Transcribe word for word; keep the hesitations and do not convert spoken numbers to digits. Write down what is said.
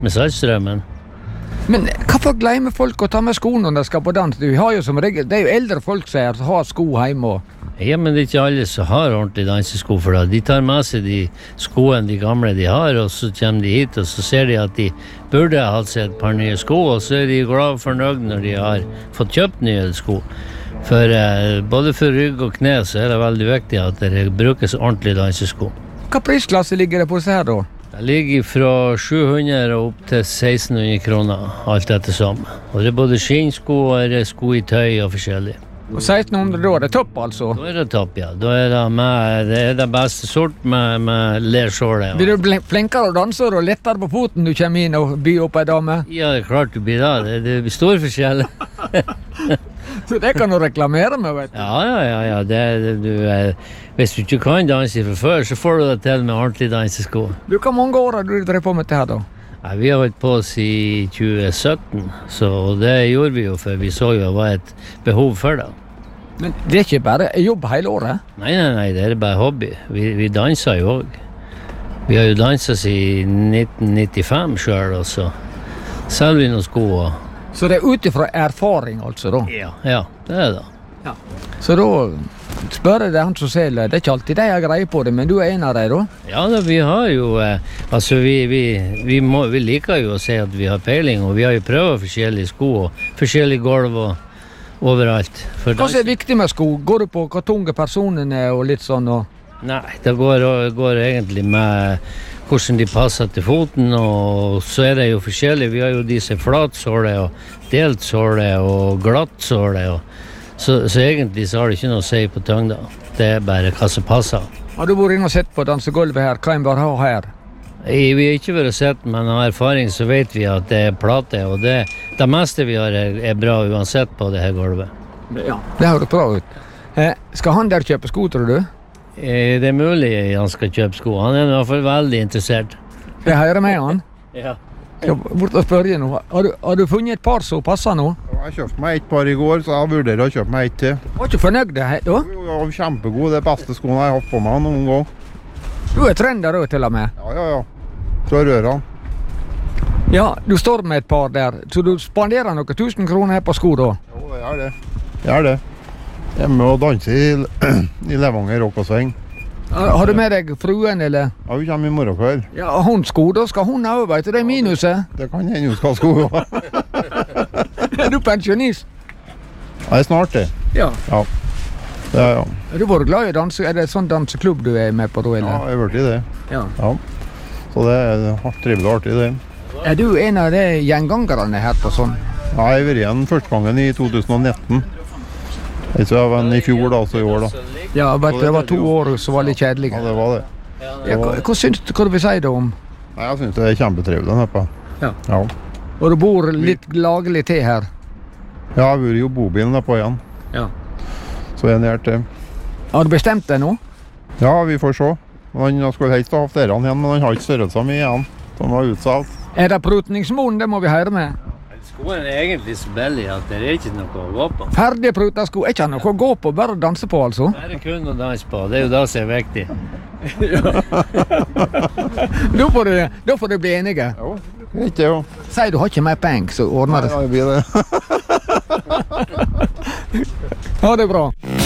Med Saltstrømmen. Men hvorfor glemmer folk å ta med sko når de skal på dans? Vi har jo som regel, det er jo eldre folk som har sko hjemme. Ja, men det er ikke alle som har ordentlig dansesko for det. De tar med seg de skoene de gamle de har, og så kommer de hit, og så ser de at de burde ha hatt seg et par nye sko, og så er de glad og fornøyd når de har fått kjøpt nye sko. For eh, både for rygg og kne så er det veldig viktig at det brukes ordentlig dansesko. Hva prisklasse ligger det på seg her da? Det ligger fra sju hundre og opp til seksten hundre kroner, alt dette sammen. Og det er både skinnsko og sko i tøy og forskjellig. Og seksten hundre, da er det topp altså? Da er det topp, ja. Da er det, med, det, er det beste sort med, med lersåle. Blir du flinkere å danse og lettere på foten du kommer inn og byr opp en dame? Ja, det er klart du blir da. Det, det blir stor forskjell. Så det kan du reklamere med, vet du? Ja, ja, ja. ja. Det, det, du, hvis du ikke kan danse fra før, så får du det til med ordentlig dansesko. Du, hvor mange år har du drevet på med det her da? Ja, vi har holdt på oss i tjue sytten, så det gjorde vi jo, for vi så jo det var et behov for det. Men det er ikke bare jobb hele året? Nei, nei, nei, det er bare hobby. Vi, vi danser jo også. Vi har jo danset i nitten nittifem selv, og så selger vi noen sko. Og... Så det er utifra erfaring altså da? Ja, ja, det er det. Ja. Så da spør jeg deg han som selger, det er ikke alltid de har greie på det, men du er en av dem da? Ja, da, vi har jo, eh, altså vi, vi, vi, må, vi liker jo å si at vi har peiling, og vi har jo prøvet forskjellige sko og forskjellige gulv og overalt. For hva er viktig med sko? Går du på hvor tunge personene og litt sånn? Og... Nei, det går, går egentlig med hvordan de passer til foten, og så er det jo forskjellig. Vi har jo de som er flatsåle og delt såle og glatt såle, og Så, så egentlig så har det ikke noe å si på tyngda. Det er bare hva som passer. Har du vært inne og sett på dansegulvet her? Hva en bør ha her? I, vi har ikke vært sett, men av erfaring så vet vi at det er plate, og det, det meste vi har er, er bra uansett på det her gulvet. Ja, det høres bra ut. Eh, skal han der kjøpe sko, tror du? Eh, det er mulig han skal kjøpe sko. Han er i hvert fall veldig interessert. Jeg hører med han. Ja. Jeg bort og spørre nå. Har du, har du funnet et par som passer nå? Jeg kjøpte meg et par i går, så jeg vurderer å kjøpe meg et til. Var ikke fornøyd det her da? Jo, jeg var kjempegod. Det er beste skoene jeg har hatt på meg noen gang. Du er trender da til og med? Ja, ja, ja. Fra røra. Ja, du står med et par der, så du spanderer noen tusen kroner her på sko da? Jo, det er det. Det er det. Jeg er med å danse i, i Levanger Rockasveng. Har du med deg fruen, eller? Ja, vi kommer i morgen kveld. Ja, hun sko, da skal hun ha over, det er minuset. Det kan hende hun skal ha sko. Er du pensjonist? Jeg er snart det. Ja. Ja. Det er, ja. Er du bare glad i danse? Er det sånn danseklubb du er med på da, eller? Ja, jeg har vært i det. Ja. Ja. Så det er trivelig og artig, det. Er du en av de gjengangerne her på sånn? Ja, jeg har vært igjen første gangen i to tusen nitten. Jeg tror jeg var en i fjor da, så i år da. Ja, vet du, det var to år som var litt kjedelige. Ja, det var det. Ja, hva, hva synes du, hva du vil si da om? Nei, jeg synes det er kjempetrivelig her på. Ja. Ja. Og du bor litt lagelig til her? Ja, jeg bor jo bobilen der på igjen. Ja. Så jeg er nær til. Har du bestemt deg nå? Ja, vi får se. Han skulle helst ha haft dere igjen, men han har ikke størrelse mye igjen. Så han var utsalgt. Er det prutningsmålen, det må vi høre med. Skoen er egentlig så billig at det er ikke noe å gå på. Ferdig pruta sko, er ikke noe å gå på, bare å danse på altså? Det er kun å danse på, det er jo det som er viktig. da, får du, da får du bli enige. Jo, ikke jo. Si du har ikke mer penger, så ordner det. Nei, det blir det. Ha det bra.